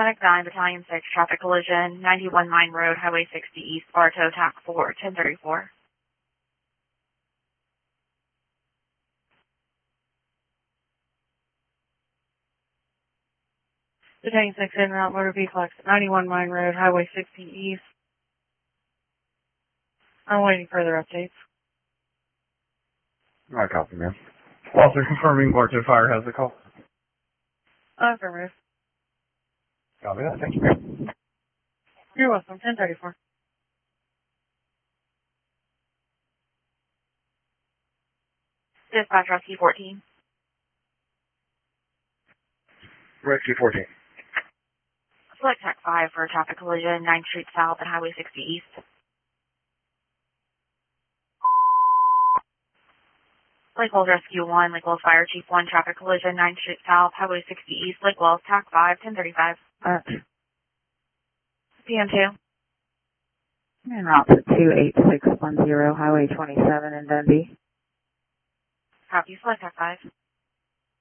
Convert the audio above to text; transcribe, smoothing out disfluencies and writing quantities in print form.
Medic 9, Battalion 6, traffic collision, 91 Mine Road, Highway 60 East, Bartow, TAC 4, 1034. Battalion 6 in route, motor vehicle exit 91 Mine Road, Highway 60 East. I'm waiting for further updates. I copy, man. Also confirming Bartow Fire has the call. Affirmative. Copy that. Thank you, man. You're welcome. 1034. Dispatch Rescue 14. Rescue 14. Select TAC 5 for a traffic collision, 9th Street South and Highway 60 East. Lake Wells Rescue 1, Lake Wells Fire Chief 1, traffic collision, 9th Street South, Highway 60 East, Lake Wells, TAC 5, 1035. PM2. En route to 28610, Highway 27 in Dundee. Copy, select TAC 5.